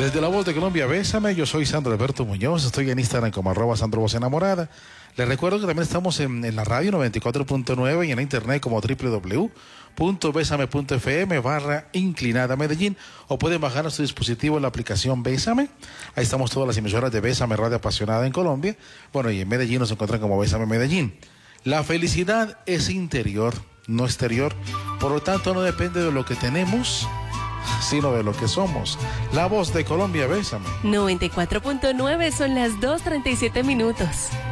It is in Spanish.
Desde La Voz de Colombia, bésame, yo soy Sandro Alberto Muñoz, estoy en Instagram como @SandroVozEnamorada. Les recuerdo que también estamos en la radio 94.9 y en la internet como www.besame.fm/inclinada Medellín, o pueden bajar a su dispositivo la aplicación Bésame. Ahí estamos todas las emisoras de Bésame Radio Apasionada en Colombia. Bueno, y en Medellín nos encuentran como Bésame Medellín. La felicidad es interior, no exterior, por lo tanto no depende de lo que tenemos, sino de lo que somos. La Voz de Colombia, bésame. 94.9, son las 2:37 minutos.